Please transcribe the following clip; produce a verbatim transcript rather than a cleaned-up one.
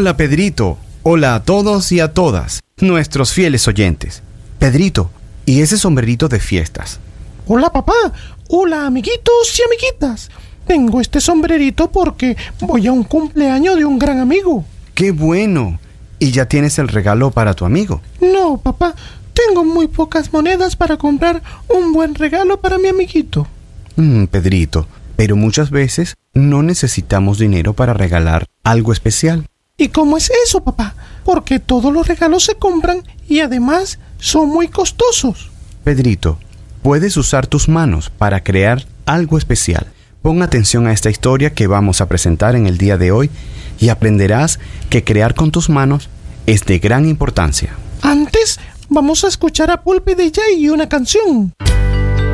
Hola, Pedrito. Hola a todos y a todas, nuestros fieles oyentes. Pedrito, ¿y ese sombrerito de fiestas? Hola, papá. Hola, amiguitos y amiguitas. Tengo este sombrerito porque voy a un cumpleaños de un gran amigo. ¡Qué bueno! ¿Y ya tienes el regalo para tu amigo? No, papá. Tengo muy pocas monedas para comprar un buen regalo para mi amiguito. Mm, Pedrito, pero muchas veces no necesitamos dinero para regalar algo especial. ¿Y cómo es eso, papá? Porque todos los regalos se compran y además son muy costosos. Pedrito, puedes usar tus manos para crear algo especial. Pon atención a esta historia que vamos a presentar en el día de hoy y aprenderás que crear con tus manos es de gran importancia. Antes, vamos a escuchar a Pulpe D J y una canción.